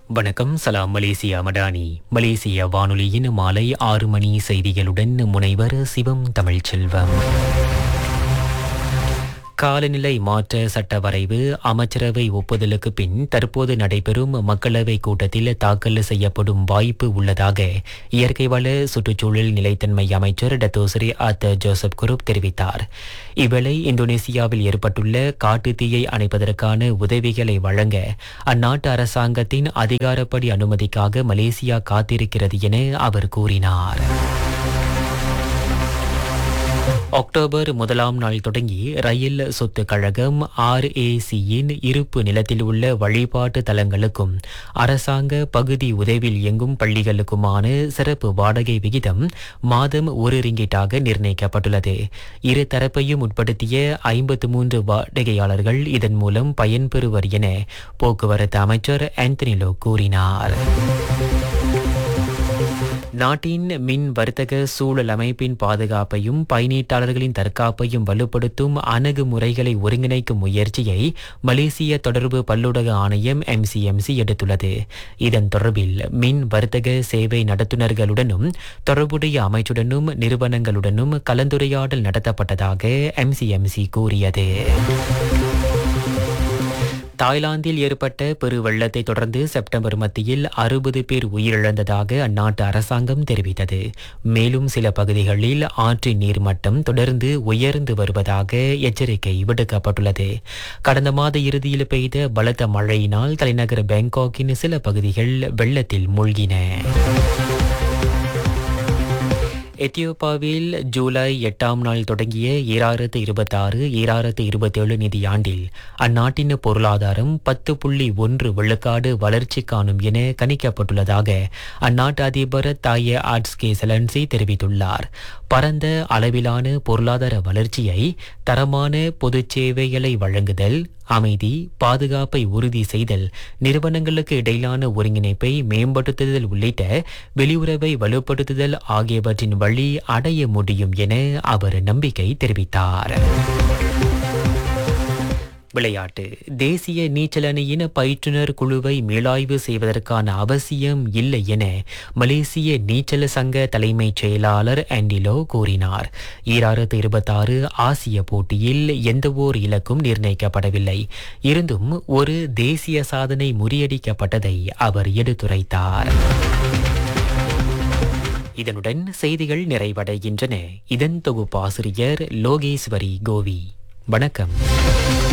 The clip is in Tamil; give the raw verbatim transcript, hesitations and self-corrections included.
வணக்கம். சலாம் மலேசியா மடானி. மலேசிய வானொலியின் மாலை ஆறு மணி செய்திகளுடன் முனைவர் சிவம் தமிழ்ச்செல்வம். காலநிலை மாற்ற சட்ட வரைவு அமைச்சரவை ஒப்புதலுக்கு பின் தற்போது நடைபெறும் மக்களவை கூட்டத்தில் தாக்கல் செய்யப்படும் வாய்ப்பு உள்ளதாக இயற்கை வள சுற்றுச்சூழல் நிலைத்தன்மை அமைச்சர் டத்தோஸ்ரீ ஆத்த ஜோசப் குரூப் தெரிவித்தார். இவ்வேளை இந்தோனேசியாவில் ஏற்பட்டுள்ள காட்டுத் தீயை அணைப்பதற்கான உதவிகளை வழங்க அந்நாட்டு அரசாங்கத்தின் அதிகாரப்படி அனுமதிக்காக மலேசியா காத்திருக்கிறது என அவர் கூறினார். அக்டோபர் முதலாம் நாள் தொடங்கி ரயில் சொத்து கழகம் ஆர்ஏசியின் இருப்பு நிலத்தில் உள்ள வழிபாட்டு தலங்களுக்கும் அரசாங்க பகுதி உதவியில் இயங்கும் பள்ளிகளுக்குமான சிறப்பு வாடகை விகிதம் மாதம் ஒரு ரிங்கிட்டாக நிர்ணயிக்கப்பட்டுள்ளது. இரு தரப்பையும் உட்படுத்திய ஐம்பத்து மூன்று வாடகையாளர்கள் இதன் மூலம் பயன்பெறுவர் என போக்குவரத்து அமைச்சர் ஆந்தனிலோ கூறினார். நாட்டின் மின் வர்த்தக சூழல் அமைப்பின் பாதுகாப்பையும் பயனீட்டாளர்களின் தற்காப்பையும் வலுப்படுத்தும் அணுகுமுறைகளை ஒருங்கிணைக்கும் முயற்சியை மலேசிய தொடர்பு பல்லூடக ஆணையம் எம்சிஎம்சி எடுத்துள்ளது. இதன் தொடர்பில் மின் வர்த்தக சேவை நடத்துனர்களுடனும் தொடர்புடைய அமைச்சுடனும் நிறுவனங்களுடனும் கலந்துரையாடல் நடத்தப்பட்டதாக எம்சிஎம்சி கூறியது. தாய்லாந்தில் ஏற்பட்ட பெருவெள்ளத்தை தொடர்ந்து செப்டம்பர் மத்தியில் அறுபது பேர் உயிரிழந்ததாக அந்நாட்டு அரசாங்கம் தெரிவித்தது. மேலும் சில பகுதிகளில் ஆற்றின் நீர்மட்டம் தொடர்ந்து உயர்ந்து வருவதாக எச்சரிக்கை விடுக்கப்பட்டுள்ளது. கடந்த மாத இறுதியில் பெய்த பலத்த மழையினால் தலைநகர் பாங்காக்கின் சில பகுதிகள் வெள்ளத்தில் மூழ்கின. எத்தியோப்பாவில் ஜூலை எட்டாம் நாள் தொடங்கிய ஈராயிரத்து இருபத்தாறு ஈராயிரத்து இருபத்தேழு நிதியாண்டில் அந்நாட்டின் பொருளாதாரம் பத்து புள்ளி ஒன்று விழுக்காடு வளர்ச்சி காணும் என கணிக்கப்பட்டுள்ளதாக அந்நாட்டு அதிபர் தாய ஆட்ஸ்கே செலன்சி தெரிவித்துள்ளார். பரந்த அளவிலான பொருளாதார வளர்ச்சியை தரமான பொதுச் சேவைகளை வழங்குதல், அமைதி, பாதுகாப்பை உறுதி செய்தல், நிறுவனங்களுக்கு இடையிலான ஒருங்கிணைப்பை மேம்படுத்துதல் உள்ளிட்ட வெளியுறவை வலுப்படுத்துதல் ஆகியவற்றின் வழி அடைய முடியும் என அவர் நம்பிக்கை தெரிவித்தார். விளையாட்டு. தேசிய நீச்சல் அணியின் பயிற்றுனர் குழுவை மீளாய்வு செய்வதற்கான அவசியம் இல்லை என மலேசிய நீச்சல் சங்க தலைமைச் செயலாளர் ஆண்டிலோ கூறினார். ஈராயிரத்து இருபத்தாறு ஆசிய போட்டியில் எந்தவோர் இலக்கும் நிர்ணயிக்கப்படவில்லை. இருந்தும் ஒரு தேசிய சாதனை முறியடிக்கப்பட்டதை அவர் எடுத்துரைத்தார். இதனுடன் செய்திகள் நிறைவடைகின்றன. இதன் தொகுப்பாசிரியர் லோகேஸ்வரி கோவி. வணக்கம்.